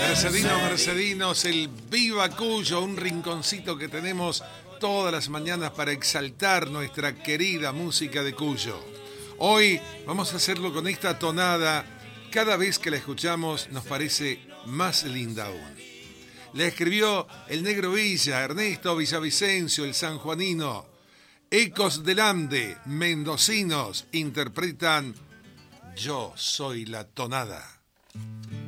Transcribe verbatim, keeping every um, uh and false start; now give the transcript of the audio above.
Mercedinos, mercedinos, el Viva Cuyo, un rinconcito que tenemos todas las mañanas para exaltar nuestra querida música de Cuyo. Hoy vamos a hacerlo con esta tonada. Cada vez que la escuchamos nos parece más linda aún. La escribió el Negro Villa, Ernesto Villavicencio, el sanjuanino. Ecos del Ande, mendocinos, interpretan Yo soy la tonada.